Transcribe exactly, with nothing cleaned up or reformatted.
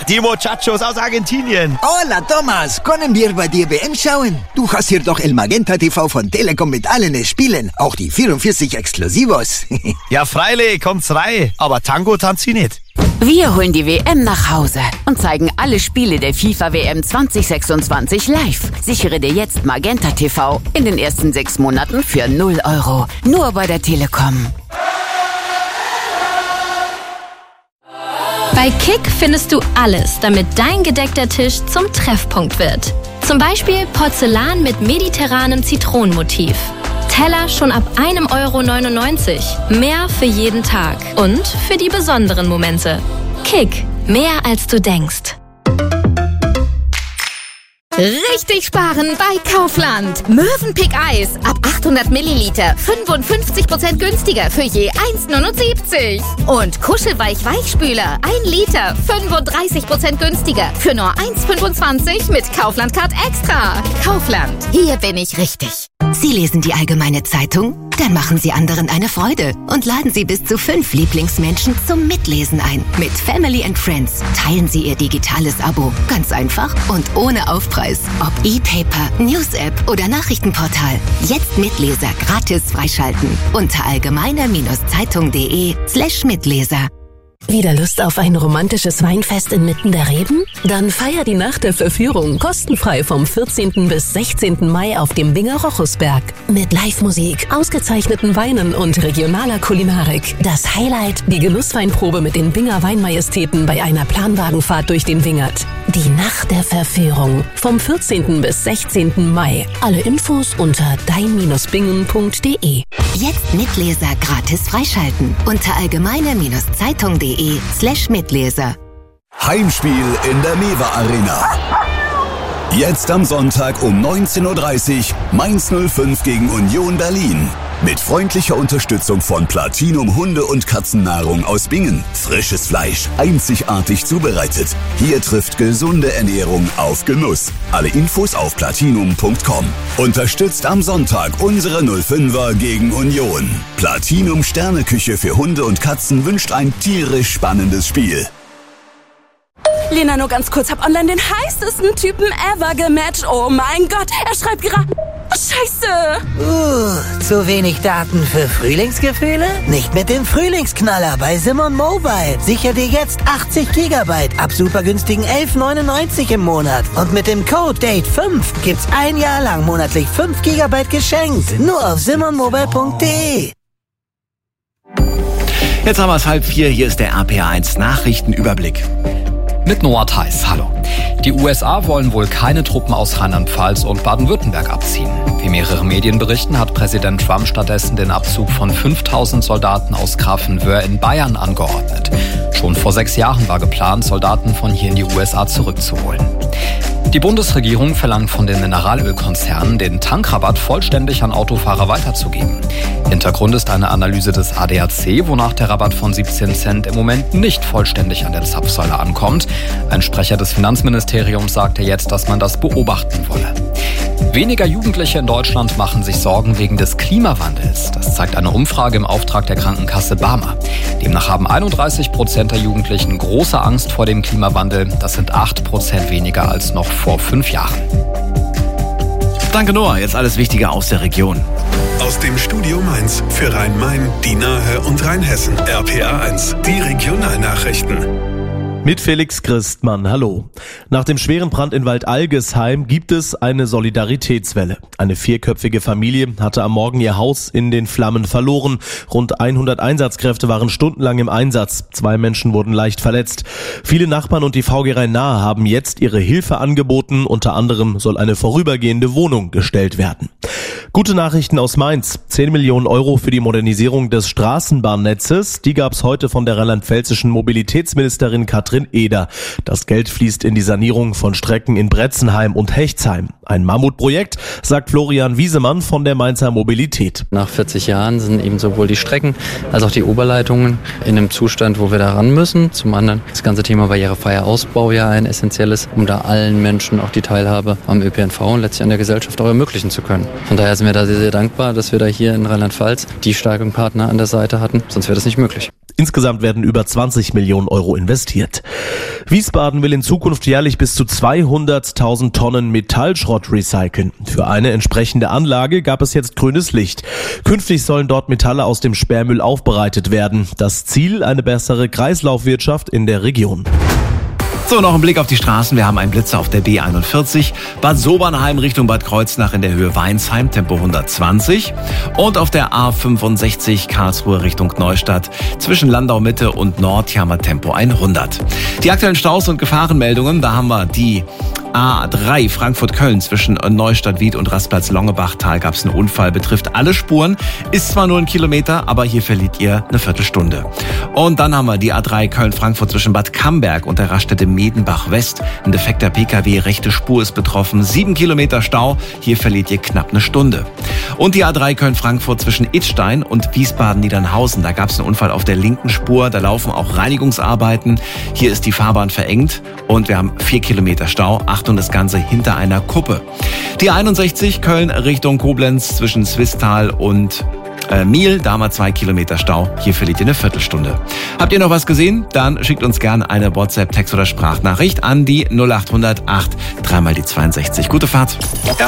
Die Muchachos aus Argentinien. Hola, Thomas. Können wir bei dir W M schauen? Du hast hier doch El Magenta T V von Telekom mit allen Spielen. Auch die vierundvierzig Exklusivos. Ja, freilich, kommt's rein. Aber Tango tanzt sie nicht. Wir holen die W M nach Hause und zeigen alle Spiele der FIFA W M zwanzig sechsundzwanzig live. Sichere dir jetzt Magenta T V in den ersten sechs Monaten für null Euro. Nur bei der Telekom. Bei Kick findest du alles, damit dein gedeckter Tisch zum Treffpunkt wird. Zum Beispiel Porzellan mit mediterranem Zitronenmotiv. Teller schon ab einem Euro neunundneunzig. Mehr für jeden Tag und für die besonderen Momente. Kick, mehr als du denkst. Richtig sparen bei Kaufland. Mövenpick Eis ab achthundert Milliliter fünfundfünfzig Prozent günstiger für je eins Euro neunundsiebzig. Und Kuschelweich Weichspüler ein Liter fünfunddreißig Prozent günstiger für nur eins Euro fünfundzwanzig mit Kaufland Card Extra. Kaufland, hier bin ich richtig. Sie lesen die Allgemeine Zeitung? Dann machen Sie anderen eine Freude und laden Sie bis zu fünf Lieblingsmenschen zum Mitlesen ein. Mit Family and Friends teilen Sie Ihr digitales Abo. Ganz einfach und ohne Aufpreis. Ob E-Paper, News-App oder Nachrichtenportal. Jetzt Mitleser gratis freischalten unter allgemeine-zeitung.de slash Mitleser. Wieder Lust auf ein romantisches Weinfest inmitten der Reben? Dann feier die Nacht der Verführung kostenfrei vom vierzehnten bis sechzehnten Mai auf dem Binger Rochusberg. Mit Live-Musik, ausgezeichneten Weinen und regionaler Kulinarik. Das Highlight, die Genussweinprobe mit den Binger Weinmajestäten bei einer Planwagenfahrt durch den Wingert. Die Nacht der Verführung vom vierzehnten bis sechzehnten Mai. Alle Infos unter dein Bindestrich bingen punkt de. Jetzt Mitleser gratis freischalten unter allgemeine-zeitung.de slash Mitleser. Heimspiel in der Mewa Arena. Jetzt am Sonntag um neunzehn Uhr dreißig Mainz null fünf gegen Union Berlin. Mit freundlicher Unterstützung von Platinum Hunde- und Katzennahrung aus Bingen. Frisches Fleisch, einzigartig zubereitet. Hier trifft gesunde Ernährung auf Genuss. Alle Infos auf platinum punkt com. Unterstützt am Sonntag unsere null fünfer gegen Union. Platinum Sterneküche für Hunde und Katzen wünscht ein tierisch spannendes Spiel. Lena, nur ganz kurz, hab online den heißesten Typen ever gematcht. Oh mein Gott, er schreibt gerade... Scheiße! Uh, zu wenig Daten für Frühlingsgefühle? Nicht mit dem Frühlingsknaller bei Simon Mobile. Sicher dir jetzt achtzig Gigabyte ab super günstigen elf neunundneunzig im Monat. Und mit dem Code Date fünf gibt's ein Jahr lang monatlich fünf Gigabyte geschenkt. Nur auf simon mobile punkt de. Jetzt haben wir es halb vier. Hier ist der R P R eins Nachrichtenüberblick. Mit Noah Theis, hallo. Die U S A wollen wohl keine Truppen aus Rheinland-Pfalz und Baden-Württemberg abziehen. Wie mehrere Medien berichten, hat Präsident Trump stattdessen den Abzug von fünftausend Soldaten aus Grafenwöhr in Bayern angeordnet. Schon vor sechs Jahren war geplant, Soldaten von hier in die U S A zurückzuholen. Die Bundesregierung verlangt von den Mineralölkonzernen, den Tankrabatt vollständig an Autofahrer weiterzugeben. Hintergrund ist eine Analyse des A D A C, wonach der Rabatt von siebzehn Cent im Moment nicht vollständig an der Zapfsäule ankommt. Ein Sprecher des Finanzministeriums sagte jetzt, dass man das beobachten wolle. Weniger Jugendliche in Deutschland machen sich Sorgen wegen des Klimawandels. Das zeigt eine Umfrage im Auftrag der Krankenkasse Barmer. Demnach haben einunddreißig Prozent der Jugendlichen große Angst vor dem Klimawandel. Das sind acht Prozent weniger als noch vor fünf Jahren. Danke Noah, jetzt alles Wichtige aus der Region. Aus dem Studio Mainz für Rhein-Main, die Nahe und Rheinhessen. R P R eins, die Regionalnachrichten. Mit Felix Christmann, hallo. Nach dem schweren Brand in Waldalgesheim gibt es eine Solidaritätswelle. Eine vierköpfige Familie hatte am Morgen ihr Haus in den Flammen verloren. Rund hundert Einsatzkräfte waren stundenlang im Einsatz. Zwei Menschen wurden leicht verletzt. Viele Nachbarn und die V G Rhein-Nahe haben jetzt ihre Hilfe angeboten. Unter anderem soll eine vorübergehende Wohnung gestellt werden. Gute Nachrichten aus Mainz. zehn Millionen Euro für die Modernisierung des Straßenbahnnetzes. Die gab es heute von der rheinland-pfälzischen Mobilitätsministerin Katrin Eder. Das Geld fließt in die Sanierung von Strecken in Bretzenheim und Hechtsheim. Ein Mammutprojekt, sagt Florian Wiesemann von der Mainzer Mobilität. Nach vierzig Jahren sind eben sowohl die Strecken als auch die Oberleitungen in einem Zustand, wo wir da ran müssen. Zum anderen das ganze Thema barrierefreier Ausbau ja ein essentielles, um da allen Menschen auch die Teilhabe am Ö P N V und letztlich an der Gesellschaft auch ermöglichen zu können. Von daher sind wir da sehr, sehr dankbar, dass wir da hier in Rheinland-Pfalz die starken Partner an der Seite hatten. Sonst wäre das nicht möglich. Insgesamt werden über zwanzig Millionen Euro investiert. Wiesbaden will in Zukunft jährlich bis zu zweihunderttausend Tonnen Metallschrott recyceln. Für eine entsprechende Anlage gab es jetzt grünes Licht. Künftig sollen dort Metalle aus dem Sperrmüll aufbereitet werden. Das Ziel, eine bessere Kreislaufwirtschaft in der Region. So, noch ein Blick auf die Straßen. Wir haben einen Blitzer auf der B einundvierzig. Bad Sobernheim Richtung Bad Kreuznach in der Höhe Weinsheim, Tempo hundertzwanzig. Und auf der A fünfundsechzig Karlsruhe Richtung Neustadt zwischen Landau Mitte und Nord, hier haben wir Tempo hundert. Die aktuellen Staus und Gefahrenmeldungen, da haben wir die A drei Frankfurt-Köln zwischen Neustadt-Wied und Rastplatz-Longebachtal gab es einen Unfall, betrifft alle Spuren, ist zwar nur ein Kilometer, aber hier verliert ihr eine Viertelstunde. Und dann haben wir die A drei Köln-Frankfurt zwischen Bad Camberg und der Raststätte Medenbach West. Ein defekter Pkw, rechte Spur ist betroffen, sieben Kilometer Stau, hier verliert ihr knapp eine Stunde. Und die A drei Köln-Frankfurt zwischen Idstein und Wiesbaden-Niedernhausen, da gab es einen Unfall auf der linken Spur, da laufen auch Reinigungsarbeiten, hier ist die Fahrbahn verengt und wir haben vier Kilometer Stau, Achtung, das Ganze hinter einer Kuppe. Die einundsechzig Köln Richtung Koblenz zwischen Swisttal und äh, Miel, da haben wir zwei Kilometer Stau. Hier verliert ihr eine Viertelstunde. Habt ihr noch was gesehen? Dann schickt uns gerne eine WhatsApp, Text oder Sprachnachricht an die null acht hundert acht, dreimal die zweiundsechzig. Gute Fahrt.